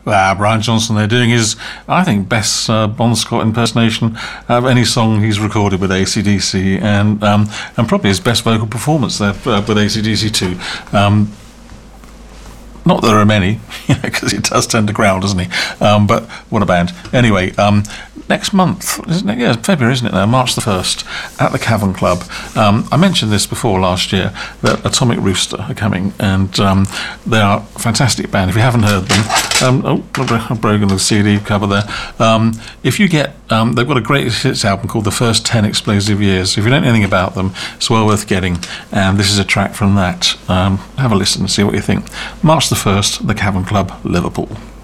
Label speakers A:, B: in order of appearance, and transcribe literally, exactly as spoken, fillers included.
A: Ah, Brian Johnson, they're doing his, I think, best uh, Bon Scott impersonation of any song he's recorded with A C D C, and um, and probably his best vocal performance there uh, with A C D C too. Um, Not that there are many, because he does tend to growl, doesn't he? Um, but what a band. Anyway, um, next month, isn't it? Yeah, February, isn't it now? March the first, at the Cavern Club. Um, I mentioned this before last year, that Atomic Rooster are coming, and um, they are a fantastic band. If you haven't heard them, um, oh, I've broken the C D cover there. Um, if you get, um, they've got a great hits album called The First ten Explosive Years. If you don't know anything about them, it's well worth getting, and this is a track from that. Um, have a listen and see what you think. March the first, the Cavern Club, Liverpool.